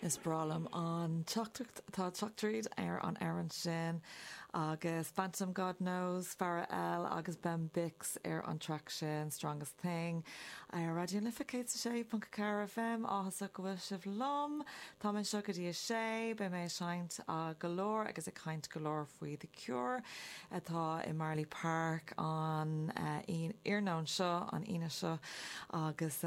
Is bralam an tuchtríd an Aaron sin agus Phantom God Knows, Farah L agus Ben Bix an track sin Strongest Thing. Radio Unificate sé Punkacara FM áhas a gohfuil sibh lom, tá min seo go dtí sé, be mé seint a galore agus a caint galore faoi The Cure. Tá i Marley Park an iarnán seo an ina seo agus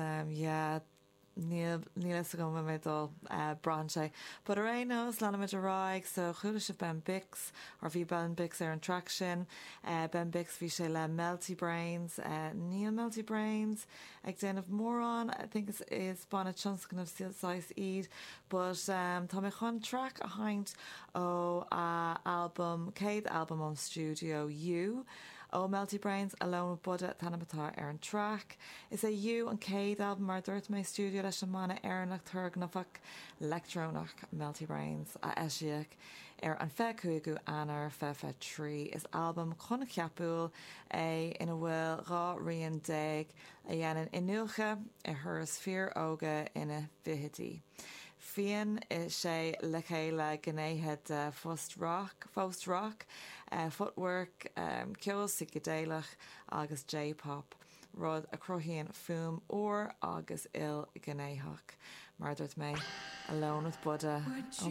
Níl go mé dul bran sé. But ar énos lenaid a raig so chuúla se Ben Bix ar bhí Ben Bix ar an track sin. Ben Bix bhí sé le Melty Brains, níl Melty Brains ag déanamh mórán, I think is banna tionscan of Size Eid, but tá mé chun track a haint ó céad album on Studio U ó Melty Brains Alone with Buddha tanamatá ar an track. Is é U an céad album mar dúirt mé studio leis an mana airnach thugnafach electronach Melty Brains a eisiach ar an fecuigú anar fefe trí. Is album chuna ceapúil é ina bhfuil rá rion déag a dhéanaan inúcha ar thuras fíor óga ina bhithití. Fian is sé le chéile gnéithe Fost Rock, Footwork, ceol psychedéilech agus J-pop. Rud a crochíonn fum ó agus il gnéithach. Mar dúirt mé Alone with Buddha.